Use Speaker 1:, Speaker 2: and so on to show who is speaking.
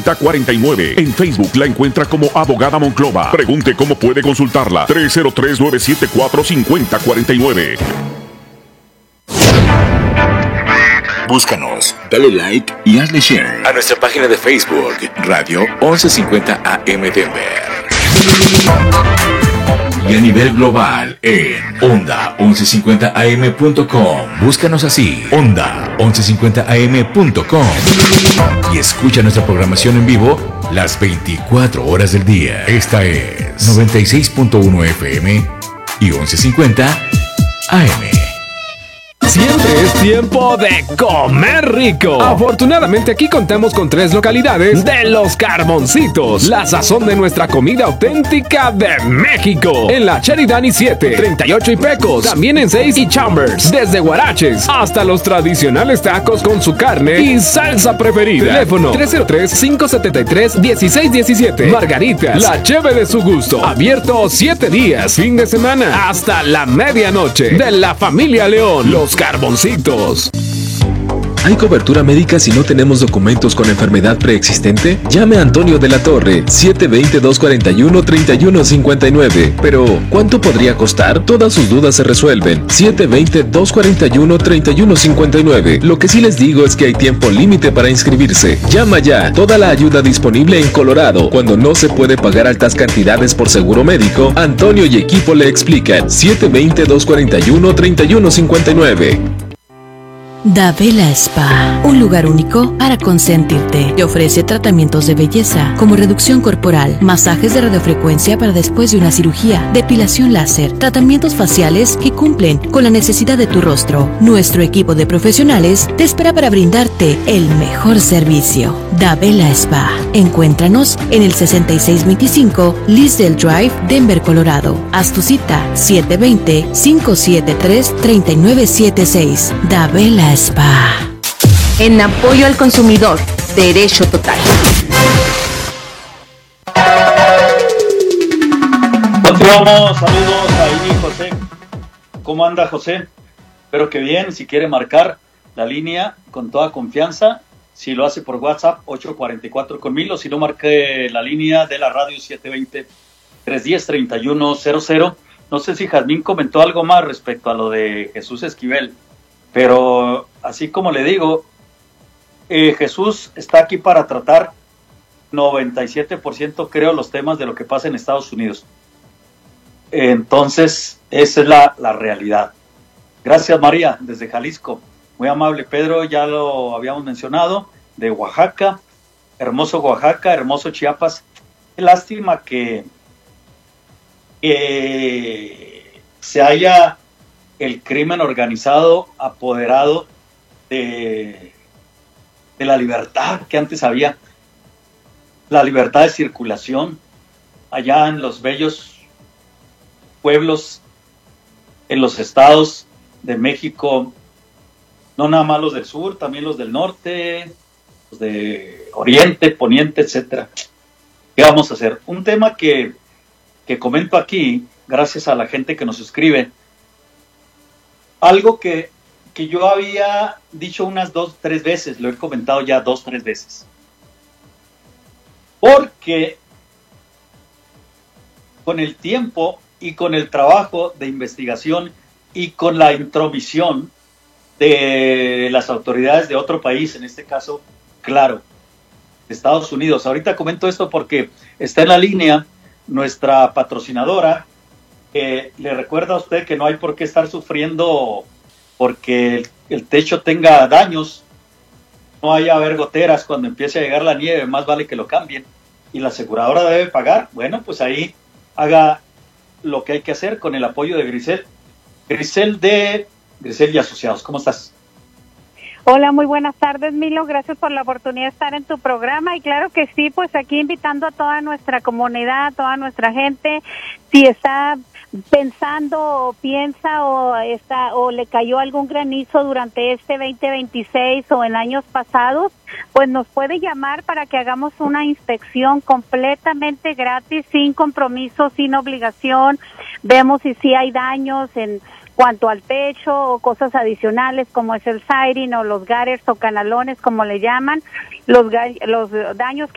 Speaker 1: 303-978-5049. En Facebook la encuentra como Abogada Monclova. Pregunte cómo puede consultarla. 303-974-5049.
Speaker 2: Búscanos, dale like y hazle share a nuestra página de Facebook, Radio 1150 AM Denver. Y a nivel global en onda1150am.com. Búscanos así, onda1150am.com. Y escucha nuestra programación en vivo las 24 horas del día. Esta es 96.1 FM y 1150 AM.
Speaker 3: Siempre es tiempo de comer rico. Afortunadamente aquí contamos con 3 localidades de Los Carboncitos, la sazón de nuestra comida auténtica de México. En la Cheridani 7, 38 y Pecos, también en 6 y Chambers. Desde Guaraches hasta los tradicionales tacos con su carne y salsa preferida. Teléfono 303-573-1617. Margaritas, la cheve de su gusto. Abierto 7 días, fin de semana, hasta la medianoche. De la familia León, Los Carboncitos.
Speaker 4: ¿Hay cobertura médica si no tenemos documentos con enfermedad preexistente? Llame a Antonio de la Torre, 720-241-3159. Pero, ¿cuánto podría costar? Todas sus dudas se resuelven. 720-241-3159. Lo que sí les digo es que hay tiempo límite para inscribirse. Llama ya. Toda la ayuda disponible en Colorado. Cuando no se puede pagar altas cantidades por seguro médico, Antonio y equipo le explican. 720-241-3159.
Speaker 5: Dabela Spa, un lugar único para consentirte. Te ofrece tratamientos de belleza como reducción corporal, masajes de radiofrecuencia para después de una cirugía, depilación láser, tratamientos faciales que cumplen con la necesidad de tu rostro. Nuestro equipo de profesionales te espera para brindarte el mejor servicio. Dabela Spa. Encuéntranos en el 6625 Lisdale Drive, Denver, Colorado. Haz tu cita 720-573-3976. Dabela Spa.
Speaker 6: En apoyo al consumidor, derecho total.
Speaker 7: Continuamos, saludos ahí, José. ¿Cómo anda, José? Espero que bien. Si quiere marcar la línea con toda confianza, si lo hace por WhatsApp, 844 conmigo, si no, marque la línea de la radio 720-310-3100. No sé si Jazmín comentó algo más respecto a lo de Jesús Esquivel, pero así como le digo, Jesús está aquí para tratar 97% creo los temas de lo que pasa en Estados Unidos. Entonces, esa es la realidad. Gracias, María, desde Jalisco. Muy amable. Pedro, ya lo habíamos mencionado, de Oaxaca. Hermoso Oaxaca, hermoso Chiapas. Qué lástima que se haya el crimen organizado apoderado de la libertad que antes había, la libertad de circulación allá en los bellos pueblos, en los estados de México, no nada más los del sur, también los del norte, los de oriente, poniente, etcétera. ¿Qué vamos a hacer? Un tema que comento aquí, gracias a la gente que nos escribe, algo que yo había dicho unas 2-3 veces, lo he comentado ya 2-3 veces. Porque con el tiempo y con el trabajo de investigación y con la intromisión de las autoridades de otro país, en este caso, claro, de Estados Unidos. Ahorita comento esto porque está en la línea nuestra patrocinadora, que le recuerda a usted que no hay por qué estar sufriendo porque el techo tenga daños, no haya haber goteras cuando empiece a llegar la nieve, más vale que lo cambien, y la aseguradora debe pagar. Bueno, pues ahí haga lo que hay que hacer con el apoyo de Grisel. Grisel de Grisel y Asociados, ¿cómo estás?
Speaker 8: Hola, muy buenas tardes, Milo, gracias por la oportunidad de estar en tu programa, y claro que sí, pues aquí invitando a toda nuestra comunidad, a toda nuestra gente, si está pensando o piensa o le cayó algún granizo durante este 2026 o en años pasados, pues nos puede llamar para que hagamos una inspección completamente gratis, sin compromiso, sin obligación. Vemos si hay daños en cuanto al techo o cosas adicionales como es el siding o los gutters o canalones, como le llaman, los daños que